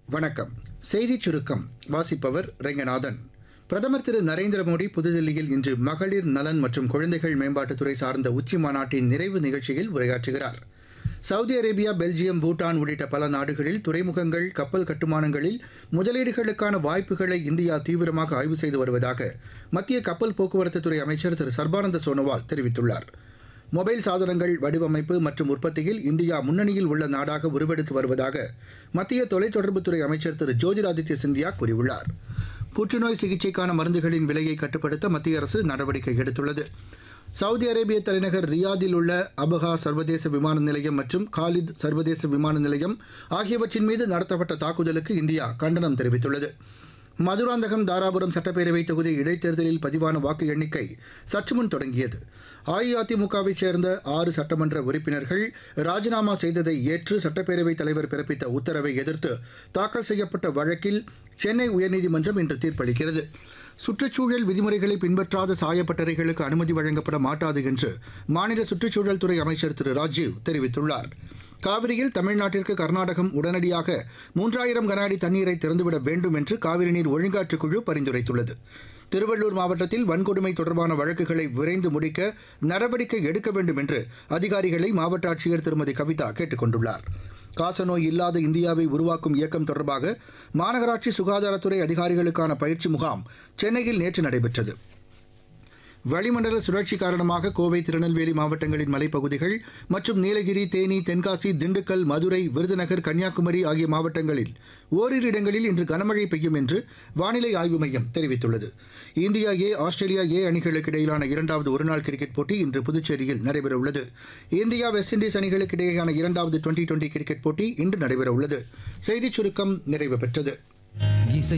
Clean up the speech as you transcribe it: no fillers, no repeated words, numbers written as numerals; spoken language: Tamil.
வணக்கம். செய்திச் சுருக்கம் வாசிப்பவர் ரெங்கநாதன். பிரதமர் திரு நரேந்திர மோடி புதுதில்லியில் இன்று மகளிர் நலன் மற்றும் குழந்தைகள் மேம்பாட்டுத்துறை சார்ந்த உச்சி மாநாட்டின் நிறைவு நிகழ்ச்சியில் உரையாற்றுகிறார். சவுதி அரேபியா, பெல்ஜியம், பூட்டான் உள்ளிட்ட பல நாடுகளில் துறைமுகங்கள், கப்பல் கட்டுமானங்களில் முதலீடுகளுக்கான வாய்ப்புகளை இந்தியா தீவிரமாக ஆய்வு செய்து வருவதாக மத்திய கப்பல் போக்குவரத்துத்துறை அமைச்சர் திரு சர்பானந்த சோனோவால் தெரிவித்துள்ளார். மொபைல் சாதனங்கள் வடிவமைப்பு மற்றும் உற்பத்தியில் இந்தியா முன்னணியில் உள்ள நாடாக உருவெடுத்து வருவதாக மத்திய தொலைத்தொடர்புத்துறை அமைச்சர் திரு ஜோதிராதித்ய சிந்தியா கூறியுள்ளார். புற்றுநோய் சிகிச்சைக்கான மருந்துகளின் விலையை கட்டுப்படுத்த மத்திய அரசு நடவடிக்கை எடுத்துள்ளது. சவுதி அரேபிய தலைநகர் ரியாதில் உள்ள அபஹா சர்வதேச விமான நிலையம் மற்றும் காலித் சர்வதேச விமான நிலையம் ஆகியவற்றின் மீது நடத்தப்பட்ட தாக்குதலுக்கு இந்தியா கண்டனம் தெரிவித்துள்ளது. மதுராந்தகம், தாராபுரம் சட்டப்பேரவை தொகுதி இடைத்தேர்தலில் பதிவான வாக்கு எண்ணிக்கை சற்றுமுன் தொடங்கியது. அஇஅதிமுகவைச் சேர்ந்த 6 சட்டமன்ற உறுப்பினர்கள் ராஜினாமா செய்ததை ஏற்று சட்டப்பேரவைத் தலைவர் பிறப்பித்த உத்தரவை எதிர்த்து தாக்கல் செய்யப்பட்ட வழக்கில் சென்னை உயர்நீதிமன்றம் இன்று தீர்ப்பளிக்கிறது. சுற்றுச்சூழல் விதிமுறைகளை பின்பற்றாத சாயப்பட்டறைகளுக்கு அனுமதி வழங்கப்பட மாட்டாது என்று மாநில சுற்றுச்சூழல் துறை அமைச்சர் திரு ராஜீவ் தெரிவித்துள்ளார். காவிரியில் தமிழ்நாட்டிற்கு கர்நாடகம் உடனடியாக 3000 கன அடி தண்ணீரை திறந்துவிட வேண்டும் என்று காவிரி நீர் ஒழுங்காற்றுக் குழு பரிந்துரைத்துள்ளது. திருவள்ளூர் மாவட்டத்தில் வன்கொடுமை தொடர்பான வழக்குகளை விரைந்து முடிக்க நடவடிக்கை எடுக்க வேண்டும் என்று அதிகாரிகளை மாவட்ட ஆட்சியர் திருமதி கவிதா கேட்டுக் கொண்டுள்ளார். காசநோய் இல்லாத இந்தியாவை உருவாக்கும் இயக்கம் தொடர்பாக மாநகராட்சி சுகாதாரத்துறை அதிகாரிகளுக்கான பயிற்சி முகாம் சென்னையில் நேற்று நடைபெற்றது. வளிமண்டல சுழற்சி காரணமாக கோவை, திருநெல்வேலி மாவட்டங்களின் மலைப்பகுதிகள் மற்றும் நீலகிரி, தேனி, தென்காசி, திண்டுக்கல், மதுரை, விருதுநகர், கன்னியாகுமரி ஆகிய மாவட்டங்களில் ஓரிரு இடங்களில் இன்று கனமழை பெய்யும் என்று வானிலை ஆய்வு மையம் தெரிவித்துள்ளது. இந்தியா ஏ, ஆஸ்திரேலியா ஏ அணிகளுக்கு இடையிலான 2வது ஒருநாள் கிரிக்கெட் போட்டி இன்று புதுச்சேரியில் நடைபெறவுள்ளது. இந்தியா, வெஸ்ட் இண்டீஸ் அணிகளுக்கு இடையேயான 2வது டுவெண்டி கிரிக்கெட் போட்டி இன்று நடைபெறவுள்ளது. செய்திச் சுருக்கம் நிறைவு பெற்றது.